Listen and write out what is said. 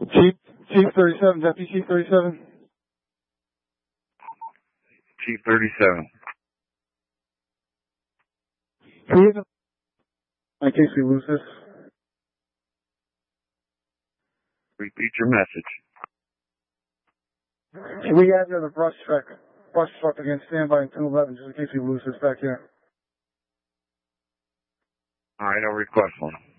Chief 37, Deputy Chief 37. Chief 37. In case we lose this. Repeat your message. We have the brush truck again, standby in 211, just in case we lose this back here. All right, I'll request one.